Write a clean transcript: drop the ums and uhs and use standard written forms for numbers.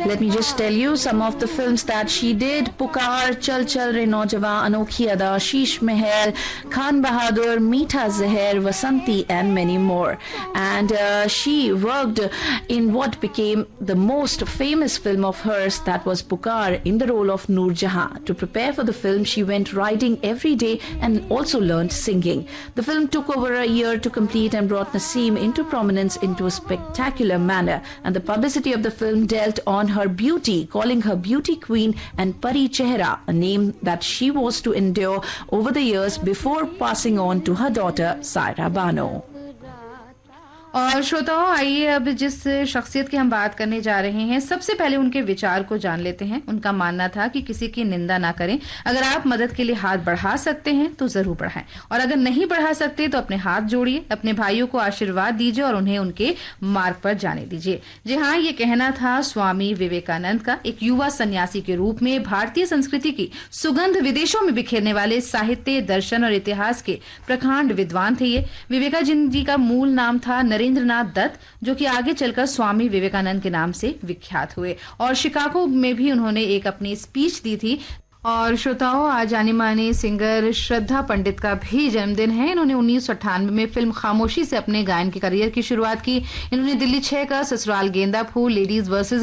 Let me just tell you some of the films that she did: Pukar, Chal Chal Re Naujawan, Anokhi Ada, Sheesh Mahal, Khan Bahadur, Meetha Zahar, Vasanti, and many more. And she worked in what became the most famous film of hers, that was Pukar, in the role of Noor Jahan. To prepare for the film, she went riding every day and also learned singing. The film took over a year to complete and brought Naseem into prominence into a spectacular manner. And the publicity of the film dealt on her beauty, calling her beauty queen and Pari Chehra, a name that she was to endure over the years before passing on to her daughter Saira Bano. और श्रोताओं, आइए अब जिस शख्सियत की हम बात करने जा रहे हैं, सबसे पहले उनके विचार को जान लेते हैं। उनका मानना था कि किसी की निंदा ना करें, अगर आप मदद के लिए हाथ बढ़ा सकते हैं तो जरूर बढ़ाएं, और अगर नहीं बढ़ा सकते तो अपने हाथ जोड़िए, अपने भाइयों को आशीर्वाद दीजिए और उन्हें उनके मार्ग पर जाने दीजिए। जी हाँ, ये कहना था स्वामी विवेकानंद का। एक युवा सन्यासी के रूप में भारतीय संस्कृति की सुगंध विदेशों में बिखेरने वाले साहित्य, दर्शन और इतिहास के प्रकांड विद्वान थे ये। विवेकानंद जी का मूल नाम था नरेंद्रनाथ दत्त, जो कि आगे चलकर स्वामी विवेकानंद के नाम से विख्यात हुए, और शिकागो में भी उन्होंने एक अपनी स्पीच दी थी। और श्रोताओं, आज जानी मानी सिंगर श्रद्धा पंडित का भी जन्मदिन है। इन्होंने 1998 में फिल्म खामोशी से अपने गायन के करियर की शुरुआत की। इन्होंने दिल्ली 6 का ससुराल गेंदा फूल, लेडीज वर्सेस